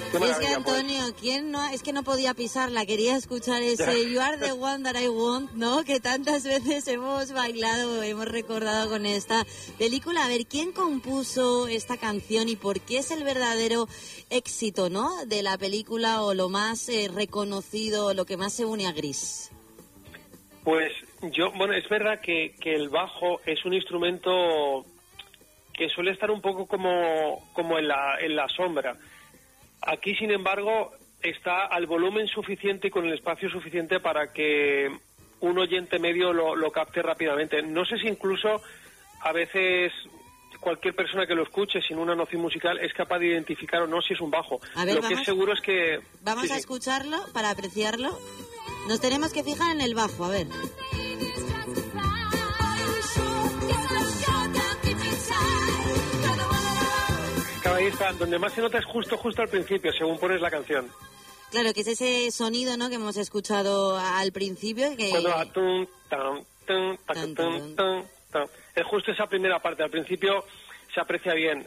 Es que Antonio, ¿quién no? Es que no podía pisarla, quería escuchar ese You Are the One That I Want, ¿no? Que tantas veces hemos bailado, hemos recordado con esta película. A ver, ¿quién compuso esta canción y por qué es el verdadero éxito, ¿no? De la película o lo más reconocido, lo que más se une a Gris. Pues es verdad que el bajo es un instrumento que suele estar un poco como en la sombra. Aquí, sin embargo, está al volumen suficiente y con el espacio suficiente para que un oyente medio lo capte rápidamente. No sé si incluso a veces cualquier persona que lo escuche sin una noción musical es capaz de identificar o no si es un bajo. A ver, que es seguro es que... Vamos a escucharlo para apreciarlo. Nos tenemos que fijar en el bajo, a ver. Ahí está, donde más se nota es justo al principio, según pones la canción. Claro, que es ese sonido, ¿no?, que hemos escuchado al principio. Que... Cuando es justo esa primera parte, al principio se aprecia bien.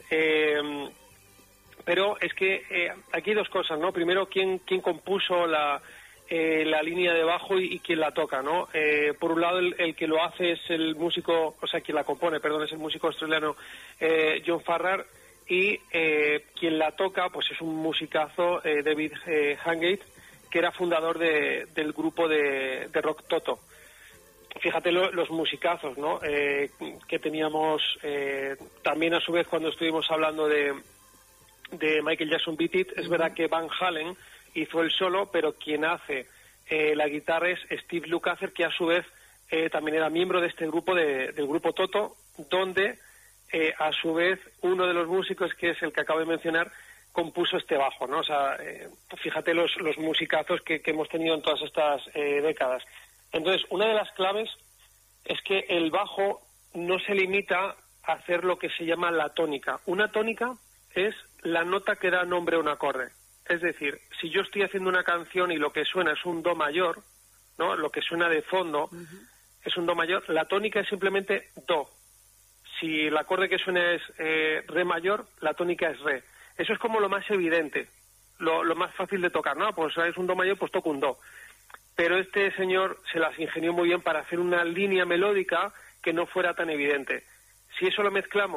Pero es que aquí hay dos cosas, ¿no? Primero, ¿quién compuso la línea de bajo y quién la toca, ¿no? Por un lado, el que lo hace es el músico, o sea, quien la compone, perdón, es el músico australiano John Farrar. Y quien la toca pues es un musicazo, David Hungate, que era fundador del grupo de rock Toto. Fíjate los musicazos, ¿no? Que teníamos también a su vez cuando estuvimos hablando de Michael Jackson Beat It. Es verdad que Van Halen hizo el solo, pero quien hace la guitarra es Steve Lukather, que a su vez también era miembro de este grupo del grupo Toto, donde a su vez uno de los músicos, que es el que acabo de mencionar, compuso este bajo, ¿no? O sea, fíjate los musicazos que hemos tenido en todas estas décadas. Entonces, una de las claves es que el bajo no se limita a hacer lo que se llama la tónica. Una tónica es la nota que da nombre a un acorde. Es decir, si yo estoy haciendo una canción y lo que suena es un do mayor, ¿no? Lo que suena de fondo es un do mayor, la tónica es simplemente do. Si el acorde que suena es re mayor, la tónica es re. Eso es como lo más evidente, lo más fácil de tocar, ¿no? Pues es un do mayor, pues toco un do. Pero este señor se las ingenió muy bien para hacer una línea melódica que no fuera tan evidente. Si eso lo mezclamos